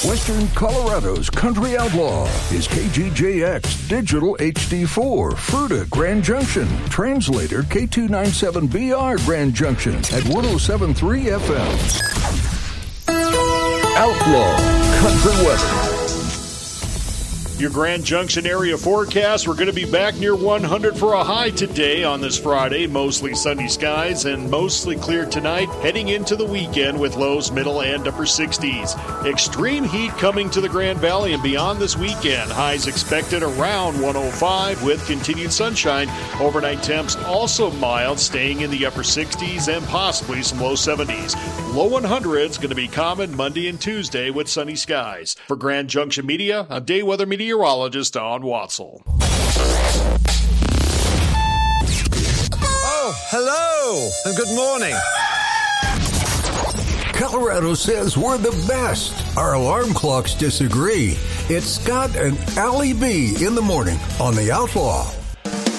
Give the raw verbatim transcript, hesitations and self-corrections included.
Western Colorado's country outlaw is K G J X Digital H D four, Fruita, Grand Junction. Translator K two ninety-seven B R, Grand Junction at one oh seven point three F M. Outlaw Country Weather. Your Grand Junction area forecast. We're going to be back near one hundred for a high today on this Friday. Mostly sunny skies and mostly clear tonight. Heading into the weekend with lows middle and upper sixties. Extreme heat coming to the Grand Valley and beyond this weekend. Highs expected around one oh five with continued sunshine. Overnight temps also mild, staying in the upper sixties and possibly some low seventies. Low one hundreds going to be common Monday and Tuesday with sunny skies. For Grand Junction Media, I'm day weather meteorologist Don Watzel. Oh, hello and good morning. Colorado says we're the best. Our alarm clocks disagree. It's Scott and Allie B in the morning on the Outlaw.